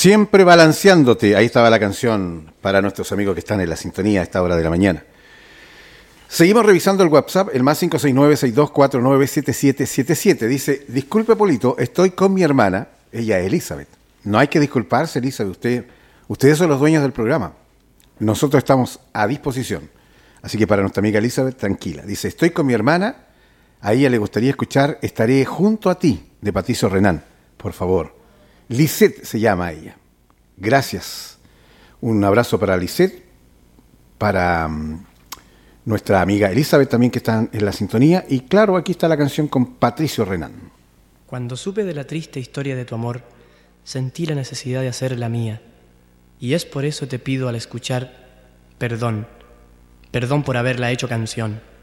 Siempre balanceándote. Ahí estaba la canción para nuestros amigos que están en la sintonía a esta hora de la mañana. Seguimos revisando el WhatsApp, el más 569-6249-7777. Dice, disculpe Polito, estoy con mi hermana, ella es Elizabeth. No hay que disculparse, Elizabeth, ustedes son los dueños del programa. Nosotros estamos a disposición. Así que para nuestra amiga Elizabeth, tranquila. Dice, estoy con mi hermana, a ella le gustaría escuchar Estaré junto a ti, de Patricio Renán. Por favor. Lisette se llama ella. Gracias. Un abrazo para Lisette, para nuestra amiga Elizabeth también que está en la sintonía. Y claro, aquí está la canción con Patricio Renán. Cuando supe de la triste historia de tu amor, sentí la necesidad de hacer la mía. Y es por eso te pido al escuchar, perdón por haberla hecho canción.